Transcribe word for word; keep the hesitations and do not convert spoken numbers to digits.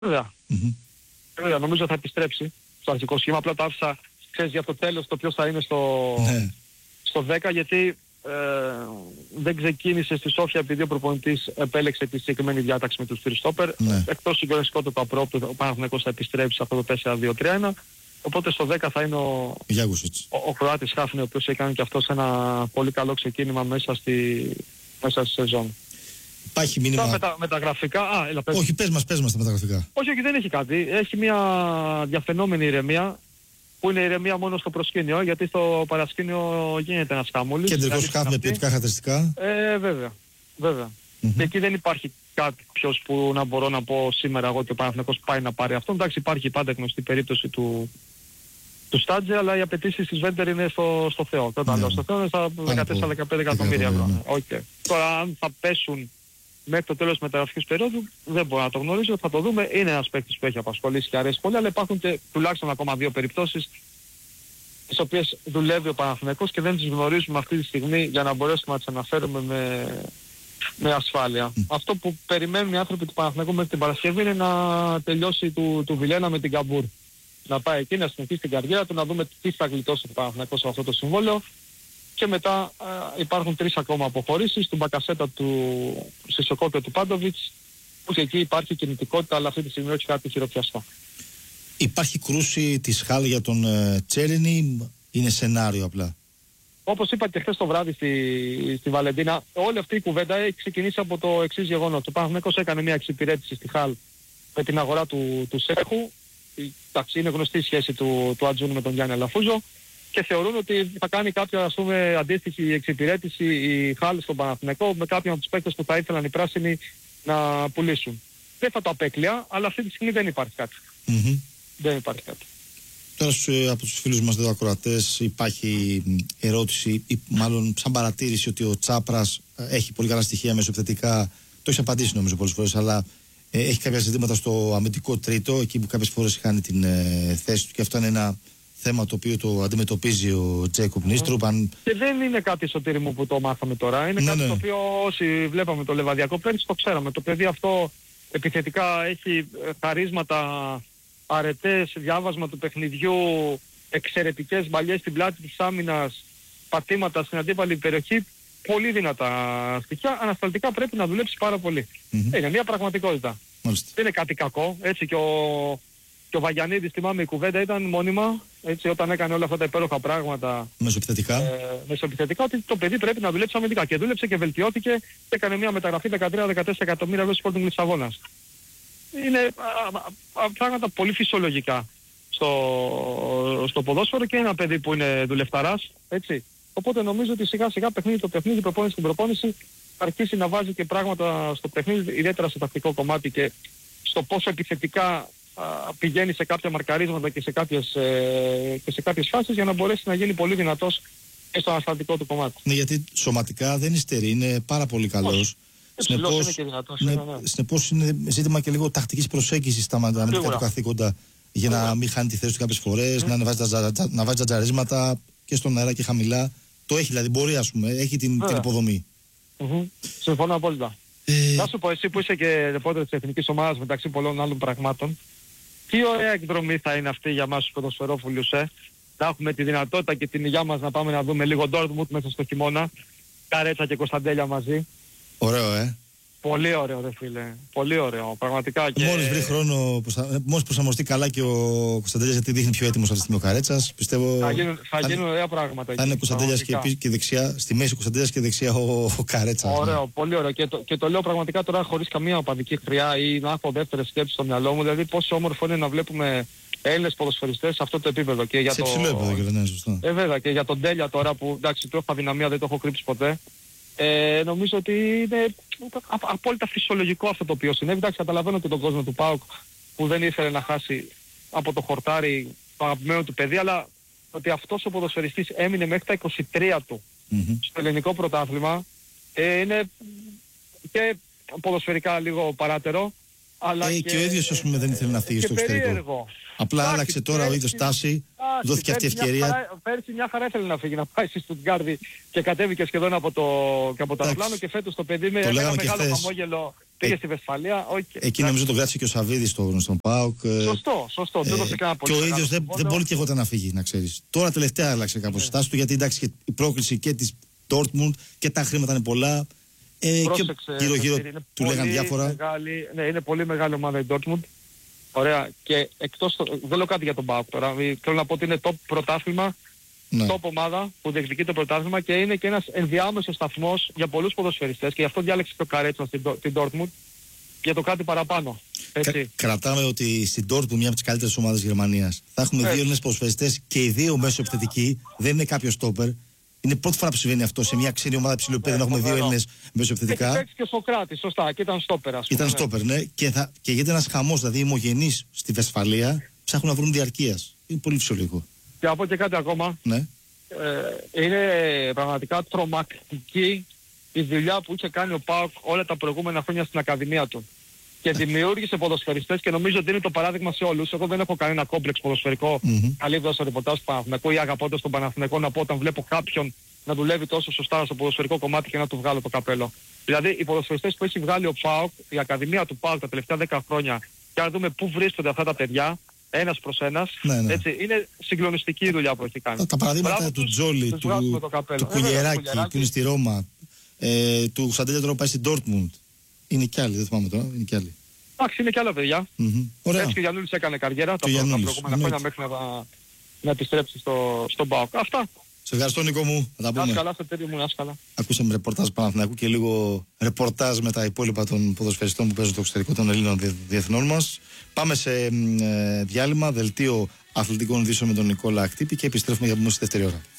Βέβαια. Mm-hmm. Βέβαια, νομίζω θα επιστρέψει στο αρχικό σχήμα. Απλά το άφησα, ξέρεις, για το τέλος το ποιος θα είναι στο, Ναι. στο δέκα, γιατί ε, δεν ξεκίνησε στη Σόφια επειδή ο προπονητής επέλεξε τη συγκεκριμένη διάταξη με τους τρεις στόπερ. Ναι. Εκτός συγκεκριμενικού το απρόπτου, ο Παναθηναϊκός θα επιστρέψει σε αυτό το τέσσερα δύο τρία ένα. Οπότε στο δέκα θα είναι ο, ο, ο Κροάτης Χάφνη, ο οποίος έκανε και αυτός ένα πολύ καλό ξεκίνημα μέσα στη, μέσα στη σεζόν. Υπάρχει μήνυμα. Με τα, με τα γραφικά. Α, έλα, πες. Όχι, πες μας, πες μας τα μεταγραφικά. Όχι, όχι, δεν έχει κάτι. Έχει μια διαφαινόμενη ηρεμία, που είναι ηρεμία μόνο στο προσκήνιο, γιατί στο παρασκήνιο γίνεται ένας χαμούλης. Κεντρικός χαφ με ποιοτικά χαρακτηριστικά. Ε, βέβαια. βέβαια. Mm-hmm. Και εκεί δεν υπάρχει κάποιος που να μπορώ να πω σήμερα εγώ ότι ο Παναθηναϊκός πάει να πάρει αυτό. Εντάξει, υπάρχει πάντα γνωστή περίπτωση του, του Στάντζε, αλλά οι απαιτήσεις της Βέντερ είναι στο, στο Θεό. Όταν λέω στο Θεό είναι στα δεκατέσσερα με δεκαπέντε εκατομμύρια ευρώ. Okay. Τώρα αν θα πέσουν μέχρι το τέλος της μεταγραφικής περίοδου δεν μπορώ να το γνωρίζω, θα το δούμε. Είναι ένας παίκτης που έχει απασχολήσει και αρέσει πολύ, αλλά υπάρχουν και τουλάχιστον ακόμα δύο περιπτώσεις τις οποίες δουλεύει ο Παναθηναϊκός και δεν τις γνωρίζουμε αυτή τη στιγμή για να μπορέσουμε να τις αναφέρουμε με, με ασφάλεια. Mm. Αυτό που περιμένουν οι άνθρωποι του Παναθηναϊκού μέχρι την Παρασκευή είναι να τελειώσει του, του Βιλένα με την Καμπούρ. Να πάει εκεί, να συνεχίσει την καριέρα του, να δούμε τι θα γλιτώσει ο Παναθηναϊκός σε αυτό το συμβόλαιο. Και μετά α, υπάρχουν τρεις ακόμα αποχωρήσεις, του Μπακασέτα, του Σισοκόπια, του Πάντοβιτς, που και εκεί υπάρχει κινητικότητα, αλλά αυτή τη στιγμή όχι κάτι χειροπιαστό. Υπάρχει κρούση της Χάλ για τον ε, Τσέλινι, είναι σενάριο απλά? Όπως είπα και χθες το βράδυ στη, στη Βαλεντίνα, όλη αυτή η κουβέντα έχει ξεκινήσει από το εξής γεγονός. Ο Παναθηναϊκός έκανε μια εξυπηρέτηση στη Χάλ με την αγορά του, του Σέχου. Εντάξει, είναι γνωστή η σχέση του, του Ατζούνου με τον Γιάννη Αλαφούζο. Και θεωρούν ότι θα κάνει κάποια, ας πούμε, αντίστοιχη εξυπηρέτηση η Χάλ στον Παναθηναϊκό με κάποιον από τους παίκτες που θα ήθελαν οι πράσινοι να πουλήσουν. Δεν θα το απέκλεια, αλλά αυτή τη στιγμή δεν υπάρχει κάτι. Mm-hmm. Δεν υπάρχει κάτι. Τώρα από τους φίλους μας εδώ ακροατές υπάρχει ερώτηση ή μάλλον σαν παρατήρηση ότι ο Τσάπρας έχει πολύ καλά στοιχεία μεσοεπιθετικά. Το έχεις απαντήσει νομίζω πολλές φορές, αλλά ε, έχει κάποια ζητήματα στο αμυντικό τρίτο, εκεί που κάποιες φορές χάνει την ε, θέση του, και αυτό είναι ένα θέμα το οποίο το αντιμετωπίζει ο Τζέικοπ Νίστρουπ. Αν... Και δεν είναι κάτι, Σωτήρη μου, που το μάθαμε τώρα. Είναι ναι, κάτι ναι. το οποίο όσοι βλέπαμε το Λεβαδιακό πέρυσι το ξέραμε. Το παιδί αυτό επιθετικά έχει χαρίσματα, αρετές, διάβασμα του παιχνιδιού, εξαιρετικές μπαλιές στην πλάτη της άμυνας, πατήματα στην αντίπαλη περιοχή. Πολύ δυνατά στοιχεία. Ανασταλτικά πρέπει να δουλέψει πάρα πολύ. Mm-hmm. Είναι μια πραγματικότητα. Μάλιστα. Δεν είναι κάτι κακό. Έτσι και ο... Και ο Βαγιανίδης, θυμάμαι, η κουβέντα ήταν μόνιμα, έτσι, όταν έκανε όλα αυτά τα υπέροχα πράγματα μεσοεπιθετικά, ε, μεσοεπιθετικά, ότι το παιδί πρέπει να δουλέψει αμυντικά. Και δούλεψε και βελτιώθηκε και έκανε μια μεταγραφή δεκατρία με δεκατέσσερα εκατομμύρια ευρώ στο Sporting Λισαβόνας. Είναι α, α, α, πράγματα πολύ φυσιολογικά στο, στο ποδόσφαιρο και ένα παιδί που είναι δουλευταράς, έτσι. Οπότε νομίζω ότι σιγά σιγά παιχνίδι το παιχνίδι, προπόνηση την προπόνηση, θα αρχίσει να βάζει και πράγματα στο παιχνίδι, ιδιαίτερα στο τακτικό κομμάτι και στο πόσο επιθετικά πηγαίνει σε κάποια μαρκαρίσματα και σε κάποιες, ε, και σε κάποιες φάσεις για να μπορέσει να γίνει πολύ δυνατός και στο ανασταλτικό του κομμάτι. Ναι, γιατί σωματικά δεν υστερεί, είναι πάρα πολύ καλός. Συνεπώς είναι, ναι, ναι. συνεπώς είναι ζήτημα και λίγο τακτικής προσέγγισης στα αμυντικά του καθήκοντα για Σίγουρα. να μην χάνει τη θέση του κάποιες φορές, mm. να βάζει τζατζαρίσματα και στον αέρα και χαμηλά. Το έχει δηλαδή, μπορεί, ας πούμε, έχει την, την υποδομή. Mm-hmm. Συμφωνώ απόλυτα. Ε... Να σου πω, εσύ που είσαι και ρεπόρτερ της εθνικής ομάδας μεταξύ πολλών άλλων πραγμάτων, τι ωραία εκδρομή θα είναι αυτή για μας τους ποδοσφαιρόφιλους, ε. Να έχουμε τη δυνατότητα και την υγειά μας να πάμε να δούμε λίγο Ντόρτμουντ μέσα στο χειμώνα. Καρέτσα και Κωνσταντέλια μαζί. Ωραίο, ε. Πολύ ωραίο, ρε φίλε. Πολύ ωραίο. Πραγματικά. Και... Μόλις βρει χρόνο, μόλις προσαρμοστεί καλά και ο Κωνσταντέλιας, γιατί δείχνει πιο έτοιμος αυτή τη στιγμή ο Καρέτσας, πιστεύω. Θα γίνουν, θα θα γίνουν ωραία πράγματα. Θα είναι ο Κωνσταντέλιας και, και δεξιά, στη μέση ο Κωνσταντέλιας και δεξιά ο, ο Καρέτσας. Ωραίο, ναι. Πολύ ωραίο. Και το, και το λέω πραγματικά τώρα χωρίς καμία οπαδική χρειά ή να έχω δεύτερες σκέψεις στο μυαλό μου. Δηλαδή, πόσο όμορφο είναι να βλέπουμε Έλληνες ποδοσφαιριστές σε αυτό το επίπεδο. Και για σε το... ψηλό επίπεδο και δεν σωστό. Ε, βέβαια, και για τον Τέλια τώρα που εντάξει, του έχω αδυναμία, δεν το έχω κρύψει ποτέ. Ε, νομίζω ότι είναι απόλυτα φυσιολογικό αυτό το οποίο συνέβη. Εντάξει, καταλαβαίνω και τον κόσμο του ΠΑΟΚ που δεν ήθελε να χάσει από το χορτάρι το αγαπημένο του παιδί, αλλά ότι αυτός ο ποδοσφαιριστής έμεινε μέχρι τα είκοσι τρία του mm-hmm. στο ελληνικό πρωτάθλημα ε, είναι και ποδοσφαιρικά λίγο παράτερο, αλλά ε, και, και ο ίδιος, ας πούμε, δεν ήθελε να φύγει στο εξωτερικό. Περίεργο. Απλά Άχι, άλλαξε τώρα ο ίδιος τάση, δόθηκε αυτή η ευκαιρία. Πέρσι μια χαρά ήθελε να φύγει, να πάει στη Στουτγκάρδη και κατέβηκε σχεδόν από το, και από το αεροπλάνο, και φέτος το παιδί με ένα μεγάλο χαμόγελο Πήγε ε, στη Βεσφαλία. Okay, εκεί νομίζω τον κράτησε και ο Σαββίδης στο, στον ΠΑΟΚ. Σωστό, σωστό. Ε, δεν ε, και ο ίδιος δεν, δεν μπορεί και εγώ να φύγει, να ξέρεις. Τώρα τελευταία άλλαξε κάπως η στάση του, γιατί εντάξει και η πρόκληση και της Dortmund και τα χρήματα είναι πολλά. Ε, Πρόσεξε, και γύρω-γύρω του λέγανε διάφορα. Μεγάλη, ναι, είναι πολύ μεγάλη ομάδα η Dortmund. Ωραία. Και εκτός, δεν λέω κάτι για τον ΠΑΟΚ τώρα. Θέλω να πω ότι είναι top πρωτάθλημα, ναι. top ομάδα που διεκδικεί το πρωτάθλημα και είναι και ένας ενδιάμεσος σταθμός για πολλούς ποδοσφαιριστές και γι' αυτό διάλεξε το Καρέτσο στην, την Dortmund για το κάτι παραπάνω. Έτσι. Κα, κρατάμε ότι στην Dortmund, μια από τις καλύτερες ομάδες της Γερμανίας, θα έχουμε έτσι. δύο Έλληνες ποδοσφαιριστές και οι δύο μέσω επιθετικοί. Δεν είναι κάποιο στόπερ. Είναι πρώτη φορά που συμβαίνει αυτό σε μια ξένη ομάδα υψηλού επίπεδου να έχουμε δύο Έλληνες μεσοεπιθετικά. Έχει παίξει και ο Σοκράτης, σωστά, και ήταν στόπερ. Ας πούμε, ήταν ναι. στόπερ, ναι. Και, θα, και γίνεται ένας χαμός, δηλαδή οι ομογενείς στη Βεσφαλία ψάχνουν να βρουν διαρκείας. Είναι πολύ φυσιολογικό. Και από και κάτι ακόμα. Ναι. Ε, είναι πραγματικά τρομακτική η δουλειά που είχε κάνει ο ΠΑΟΚ όλα τα προηγούμενα χρόνια στην Ακαδημία του. Και δημιούργησε ποδοσφαιριστές και νομίζω ότι είναι το παράδειγμα σε όλους. Εγώ δεν έχω κανένα κόμπλεξ ποδοσφαιρικό. Mm-hmm. Καλύπτω στο ρεπορτάζ του Παναθηναϊκού ή αγαπώντας τον Παναθηναϊκό να πω όταν βλέπω κάποιον να δουλεύει τόσο σωστά στο ποδοσφαιρικό κομμάτι και να του βγάλω το καπέλο. Δηλαδή οι ποδοσφαιριστές που έχει βγάλει ο ΠΑΟΚ, η Ακαδημία του ΠΑΟΚ τα τελευταία δέκα χρόνια, και αν δούμε πού βρίσκονται αυτά τα παιδιά, ένας προς ένας, ναι, ναι. Έτσι, είναι συγκλονιστική η δουλειά που έχει κάνει. Τα, τα παραδείγματα Μπράβο, του Τζόλι, του, του, του Κουλιεράκη που είναι στη Ρώμα, ε, του Σαντέλια τώρα πάει στην Dortmund. Είναι κι άλλοι, δεν θυμάμαι τώρα, είναι κι άλλοι. Εντάξει, είναι κι άλλα παιδιά. Mm-hmm. Έτσι και ο Γιαννούλης έκανε καριέρα τα, τα προηγούμενα χρόνια μέχρι να, να επιστρέψει στο, στον ΠΑΟΚ. Αυτά. Σε ευχαριστώ Νίκο μου. Θα τα πούμε. Άσχαλα, στο τέλειο μου, άσχαλα. Ακούσαμε ρεπορτάζ Παναθηναϊκού και λίγο ρεπορτάζ με τα υπόλοιπα των ποδοσφαιριστών που παίζουν στο εξωτερικό των Ελλήνων διεθνών μας. Πάμε σε ε, διάλειμμα, δελτίο αθλητικών ειδήσεων με τον Νικόλα Ακτύπη και επιστρέφουμε για να πούμε στη δεύτερη ώρα.